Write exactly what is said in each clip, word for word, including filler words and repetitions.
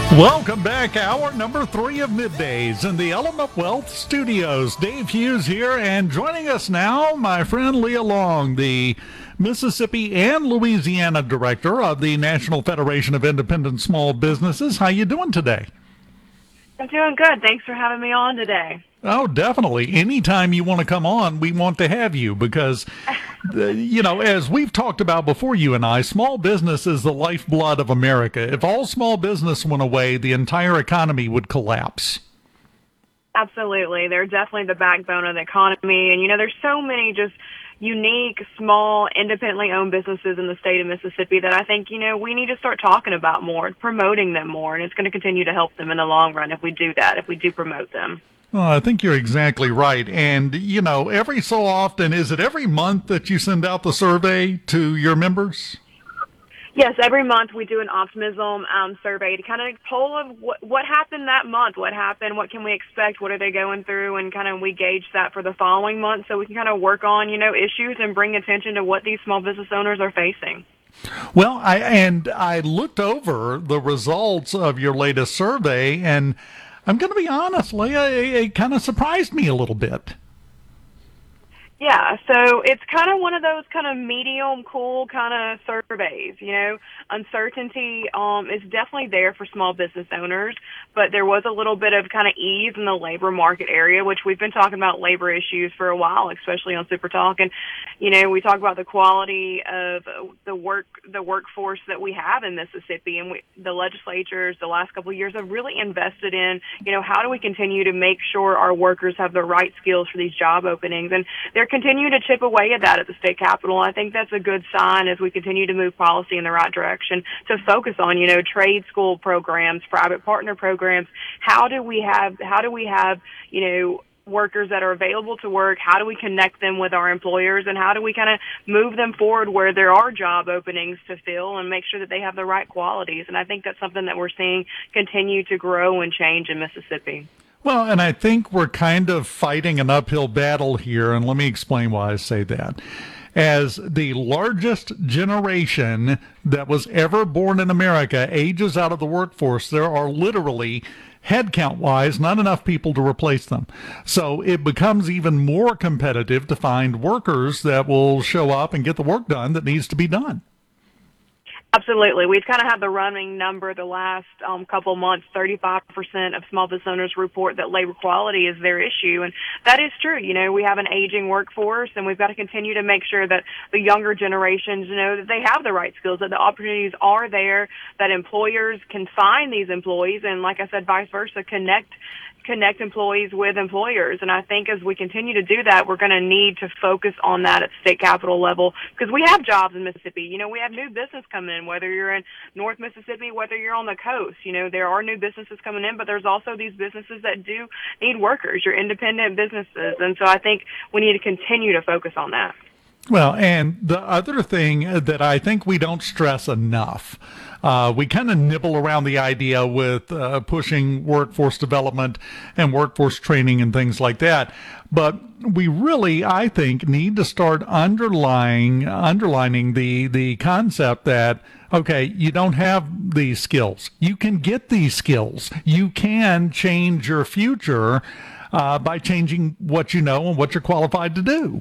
Welcome back. Hour number three of Middays in the Element Wealth Studios. Dave Hughes here, and joining us now, my friend Leah Long, the Mississippi and Louisiana Director of the National Federation of Independent Small Businesses. How you doing today? I'm doing good. Thanks for having me on today. Oh, definitely. Anytime you want to come on, we want to have you because, uh, you know, as we've talked about before, you and I, small business is the lifeblood of America. If all small business went away, the entire economy would collapse. Absolutely. They're definitely the backbone of the economy. And, you know, there's so many just unique, small, independently owned businesses in the state of Mississippi that I think, you know, we need to start talking about more, promoting them more. And it's going to continue to help them in the long run if we do that, if we do promote them. Well, I think you're exactly right. And, you know, every so often, is it every month that you send out the survey to your members? Yes, every month we do an optimism um, survey to kind of poll of what, what happened that month, what happened, what can we expect, what are they going through, and kind of we gauge that for the following month so we can kind of work on, you know, issues and bring attention to what these small business owners are facing. Well, I and I looked over the results of your latest survey, and I'm going to be honest, Leah, it, it kind of surprised me a little bit. Yeah, so it's kind of one of those kind of medium, cool kind of surveys, you know. Uncertainty um, is definitely there for small business owners, but there was a little bit of kind of ease in the labor market area, which we've been talking about labor issues for a while, especially on Super Talk. And, you know, we talk about the quality of the work, the workforce that we have in Mississippi, and we, the legislatures the last couple of years have really invested in, you know, how do we continue to make sure our workers have the right skills for these job openings. And they're continue to chip away at that at the state capitol. I think that's a good sign as we continue to move policy in the right direction to focus on, you know, trade school programs, private partner programs. How do we have, how do we have, you know, workers that are available to work? How do we connect them with our employers, and how do we kind of move them forward where there are job openings to fill and make sure that they have the right qualities? And I think that's something that we're seeing continue to grow and change in Mississippi. Well, and I think we're kind of fighting an uphill battle here, and let me explain why I say that. As the largest generation that was ever born in America ages out of the workforce, there are literally, headcount-wise, not enough people to replace them. So it becomes even more competitive to find workers that will show up and get the work done that needs to be done. Absolutely. We've kind of had the running number the last um, couple months. thirty-five percent of small business owners report that labor quality is their issue. And that is true. You know, we have an aging workforce, and we've got to continue to make sure that the younger generations, you know, that they have the right skills, that the opportunities are there, that employers can find these employees, and like I said, vice versa, connect connect employees with employers. And I think as we continue to do that, we're going to need to focus on that at state capitol level, because we have jobs in Mississippi. You know, we have new business coming in, whether you're in North Mississippi, whether you're on the coast. You know, there are new businesses coming in, but there's also these businesses that do need workers, your independent businesses. And so I think we need to continue to focus on that. Well, and the other thing that I think we don't stress enough, uh, we kind of nibble around the idea with uh, pushing workforce development and workforce training and things like that. But we really, I think, need to start underlying, underlining the, the concept that, okay, you don't have these skills. You can get these skills. You can change your future uh, by changing what you know and what you're qualified to do.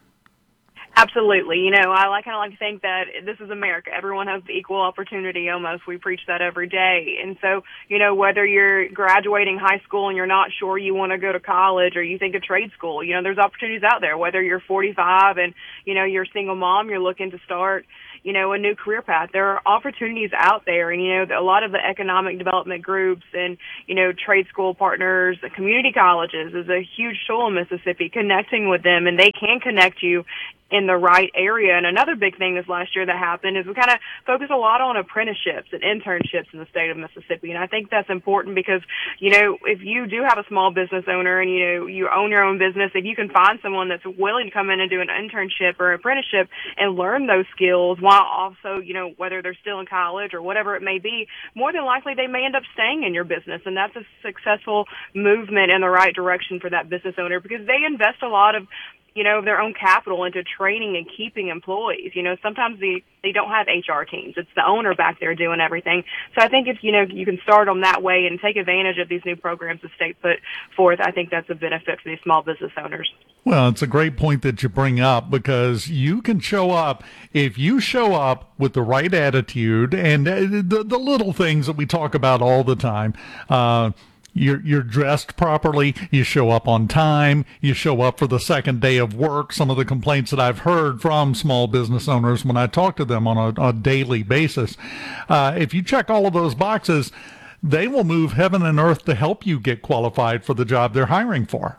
Absolutely. You know, I like kind of like to think that this is America. Everyone has equal opportunity almost. We preach that every day. And so, you know, whether you're graduating high school and you're not sure you want to go to college, or you think of trade school, you know, there's opportunities out there. Whether you're forty-five and, you know, you're a single mom, you're looking to start, you know, a new career path. There are opportunities out there. And, you know, a lot of the economic development groups and, you know, trade school partners, community colleges is a huge tool in Mississippi, connecting with them, and they can connect you in the right area. And another big thing this last year that happened is we kind of focus a lot on apprenticeships and internships in the state of Mississippi. And I think that's important because, you know, if you do have a small business owner and, you know, you own your own business, if you can find someone that's willing to come in and do an internship or apprenticeship and learn those skills while also, you know, whether they're still in college or whatever it may be, more than likely they may end up staying in your business. And that's a successful movement in the right direction for that business owner, because they invest a lot of you know, their own capital into training and keeping employees. You know, sometimes they, they don't have H R teams. It's the owner back there doing everything. So I think if, you know, you can start them that way and take advantage of these new programs the state put forth, I think that's a benefit for these small business owners. Well, it's a great point that you bring up, because you can show up if you show up with the right attitude and uh, the, the little things that we talk about all the time. Uh, you're, you're dressed properly. You show up on time. You show up for the second day of work. Some of the complaints that I've heard from small business owners when I talk to them on a, a daily basis. Uh, if you check all of those boxes, they will move heaven and earth to help you get qualified for the job they're hiring for.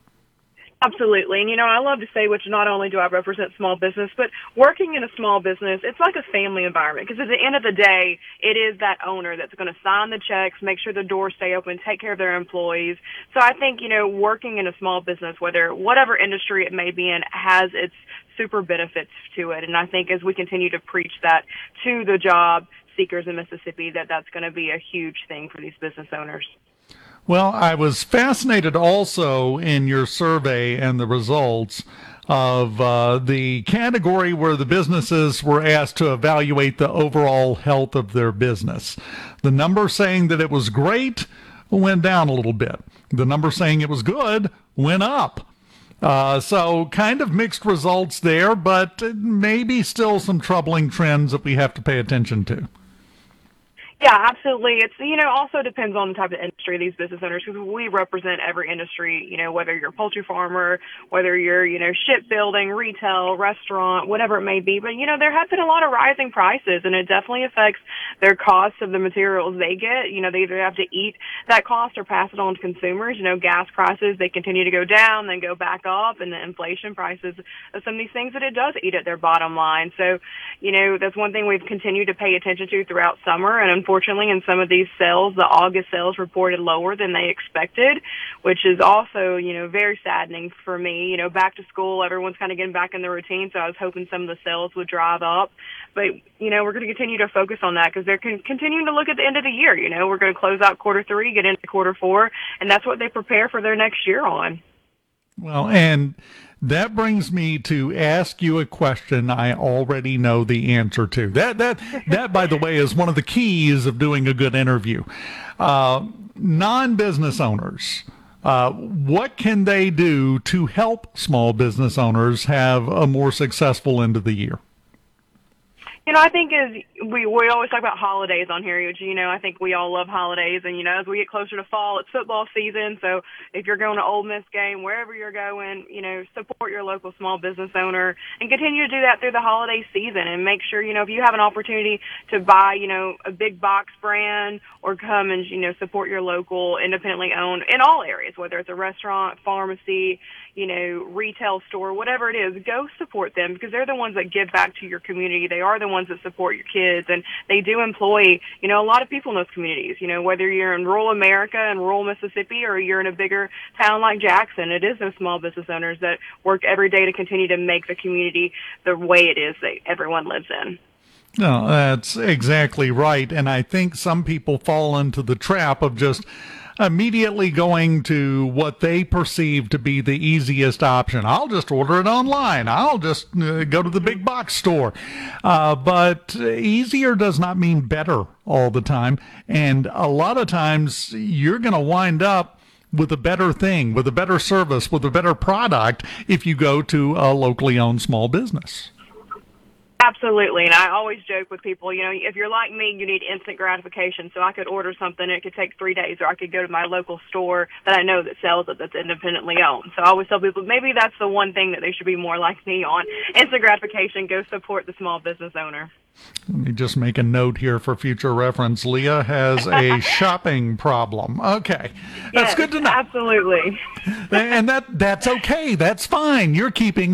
Absolutely. And, you know, I love to say, which not only do I represent small business, but working in a small business, it's like a family environment, because at the end of the day, it is that owner that's going to sign the checks, make sure the doors stay open, take care of their employees. So I think, you know, working in a small business, whether whatever industry it may be in, has its super benefits to it. And I think as we continue to preach that to the job seekers in Mississippi, that that's going to be a huge thing for these business owners. Well, I was fascinated also in your survey and the results of uh, the category where the businesses were asked to evaluate the overall health of their business. The number saying that it was great went down a little bit. The number saying it was good went up. Uh, so kind of mixed results there, but maybe still some troubling trends that we have to pay attention to. Yeah, absolutely. It's, you know, also depends on the type of industry these business owners, because we represent every industry, you know, whether you're a poultry farmer, whether you're, you know, shipbuilding, retail, restaurant, whatever it may be. But, you know, there have been a lot of rising prices, and it definitely affects their costs of the materials they get. You know, they either have to eat that cost or pass it on to consumers. You know, gas prices, they continue to go down, then go back up, and the inflation prices of some of these things that it does eat at their bottom line. So, you know, that's one thing we've continued to pay attention to throughout summer, and unfortunately, in some of these sales, the August sales reported lower than they expected, which is also, you know, very saddening for me. You know, back to school, everyone's kind of getting back in the routine, so I was hoping some of the sales would drive up. But, you know, we're going to continue to focus on that, because they're con- continuing to look at the end of the year. You know, we're going to close out quarter three, get into quarter four, and that's what they prepare for their next year on. Well, and that brings me to ask you a question I already know the answer to. That, that, that, by the way, is one of the keys of doing a good interview. Uh, non-business owners, uh, what can they do to help small business owners have a more successful end of the year? You know, I think as we we always talk about holidays on here, which, you know, I think we all love holidays. And, you know, as we get closer to fall, it's football season. So if you're going to Ole Miss game, wherever you're going, you know, support your local small business owner and continue to do that through the holiday season. And make sure, you know, if you have an opportunity to buy, you know, a big box brand, or come and, you know, support your local independently owned in all areas, whether it's a restaurant, pharmacy, you know, retail store, whatever it is, go support them, because they're the ones that give back to your community. They are the ones that support your kids, and they do employ, you know, a lot of people in those communities. You know, whether you're in rural America and rural Mississippi, or you're in a bigger town like Jackson, it is those small business owners that work every day to continue to make the community the way it is that everyone lives in. No, that's exactly right. And I think some people fall into the trap of just immediately going to what they perceive to be the easiest option. I'll just order it online. I'll just uh, go to the big box store. Uh, but easier does not mean better all the time. And a lot of times you're going to wind up with a better thing, with a better service, with a better product if you go to a locally owned small business. Absolutely. And I always joke with people, you know, if you're like me, you need instant gratification. So I could order something, and it could take three days, or I could go to my local store that I know that sells it, that's independently owned. So I always tell people, maybe that's the one thing that they should be more like me on. Instant gratification, go support the small business owner. Let me just make a note here for future reference. Leah has a shopping problem. Okay. That's Yes, good to know. Absolutely. And that that's okay. That's fine. You're keeping